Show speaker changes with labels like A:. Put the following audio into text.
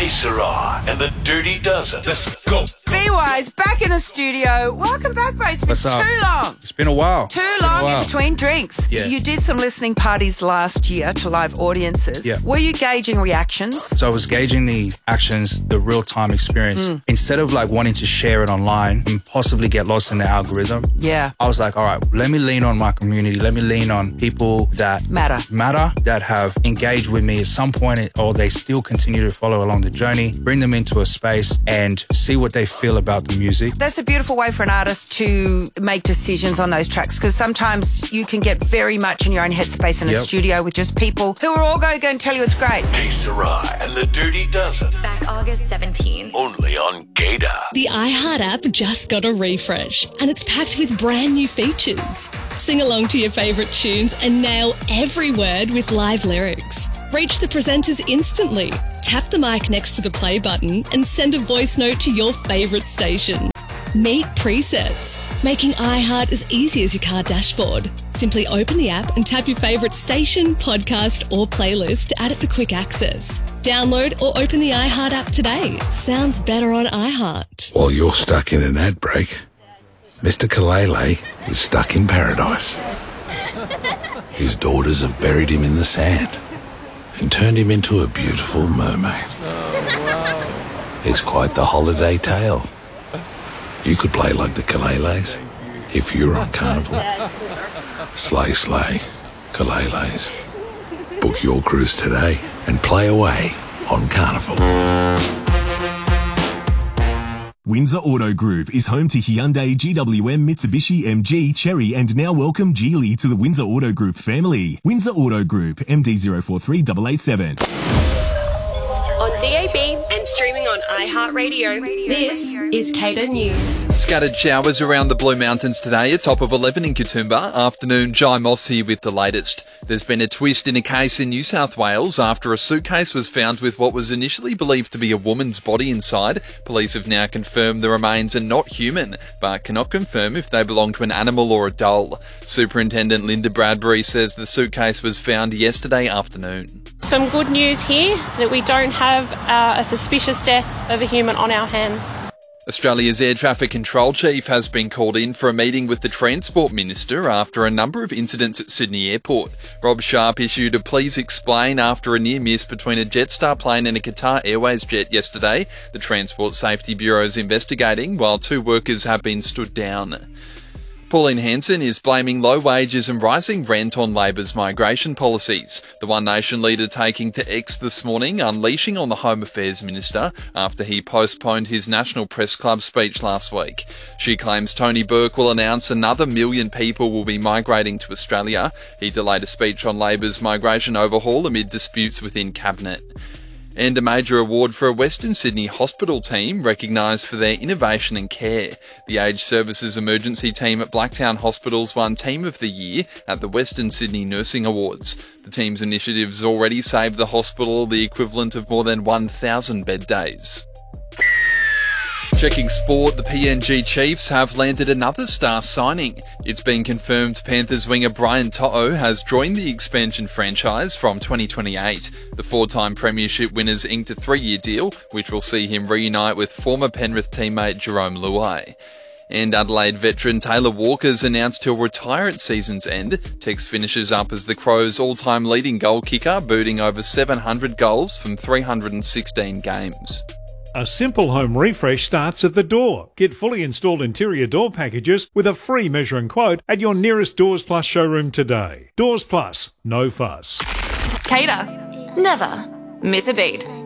A: Sarah and the Dirty Dozen. Let's go.
B: B-Wise, back in the studio. Welcome back, Ray. It's been too long.
C: It's been a while.
B: Too long in between drinks.
C: Yeah.
B: You did some listening parties last year to live audiences.
C: Yeah.
B: Were you gauging reactions?
C: So I was gauging the actions, the real-time experience. Instead of like wanting to share it online and possibly get lost in the algorithm,
B: Yeah.
C: I was like, all right, let me lean on my community. Let me lean on people that
B: Matter,
C: that have engaged with me at some point, or they still continue to follow along the journey, bring them into a space and see what they feel about the music.
B: That's a beautiful way for an artist to make decisions on those tracks, because sometimes you can get very much in your own headspace in a studio with just people who are all going to tell you it's great.
A: Sarah and the Dirty Dozen.
D: Back August 17.
A: Only on Gator.
E: The iHeart app just got a refresh and it's packed with brand new features. Sing along to your favourite tunes and nail every word with live lyrics. Reach the presenters instantly. Tap the mic next to the play button and send a voice note to your favourite station. Meet presets, making iHeart as easy as your car dashboard. Simply open the app and tap your favourite station, podcast or playlist to add it for quick access. Download or open the iHeart app today. Sounds better on iHeart.
F: While you're stuck in an ad break, Mr. Kalele is stuck in paradise. His daughters have buried him in the sand and turned him into a beautiful mermaid. It's quite the holiday tale. You could play like the Kaleles if you're on Carnival. Slay, slay, Kaleles. Book your cruise today and play away on Carnival.
G: Windsor Auto Group is home to Hyundai, GWM, Mitsubishi, MG, Chery, and now welcome Geely to the Windsor Auto Group family. Windsor Auto Group, MD043887.
H: On DAB and streaming on iHeartRadio, this is Cater News.
I: Scattered showers around the Blue Mountains today, a top of 11 in Katoomba. Afternoon, Jai Moss here with the latest. There's been a twist in a case in New South Wales after a suitcase was found with what was initially believed to be a woman's body inside. Police have now confirmed the remains are not human, but cannot confirm if they belong to an animal or a doll. Superintendent Linda Bradbury says the suitcase was found yesterday afternoon.
H: Some good news here that we don't have a suspicious death of a human on our hands.
I: Australia's Air Traffic Control Chief has been called in for a meeting with the Transport Minister after a number of incidents at Sydney Airport. Rob Sharp issued a please explain after a near miss between a Jetstar plane and a Qatar Airways jet yesterday. The Transport Safety Bureau is investigating, while 2 workers have been stood down. Pauline Hanson is blaming low wages and rising rent on Labor's migration policies. The One Nation leader taking to X this morning, unleashing on the Home Affairs Minister after he postponed his National Press Club speech last week. She claims Tony Burke will announce another 1 million people will be migrating to Australia. He delayed a speech on Labor's migration overhaul amid disputes within Cabinet. And a major award for a Western Sydney hospital team recognised for their innovation and care. The Aged Services Emergency Team at Blacktown Hospitals won Team of the Year at the Western Sydney Nursing Awards. The team's initiatives already saved the hospital the equivalent of more than 1,000 bed days. Checking sport, the PNG Chiefs have landed another star signing. It's been confirmed Panthers winger Brian To'o has joined the expansion franchise from 2028. The 4-time premiership winners inked a 3-year deal, which will see him reunite with former Penrith teammate Jerome Luai. And Adelaide veteran Taylor Walker's announced he'll retire at season's end. Tex finishes up as the Crows' all-time leading goal kicker, booting over 700 goals from 316 games.
J: A simple home refresh starts at the door. Get fully installed interior door packages with a free measure and quote at your nearest Doors Plus showroom today. Doors Plus, no fuss.
D: Cater. Never miss a beat.